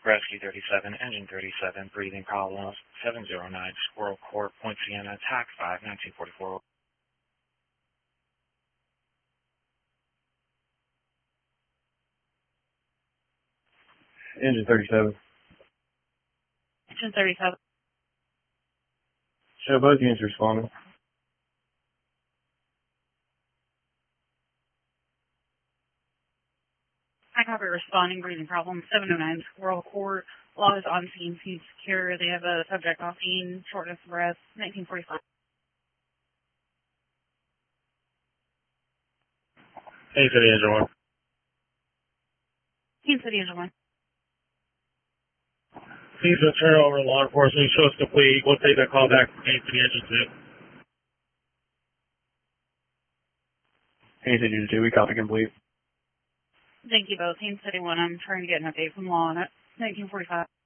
Rescue 37, Engine 37, breathing problems, 709, Squirrel Court, Point Siena, TAC 5, 1944. Engine 37. Engine 37. Show both units responding. I copy responding, breathing problems, 709 Squirrel Court. Law is on scene, scene secure. They have a subject off scene, shortness of breath, 1945. Hey, City Engine 1. Team City Engine 1. Please turn over to law enforcement. Show us complete. We'll take that call back from Team City Engine 2. Hey, City Engine 2, we copy complete. Thank you both. Team City 1, I'm trying to get an update from law on it. 1945.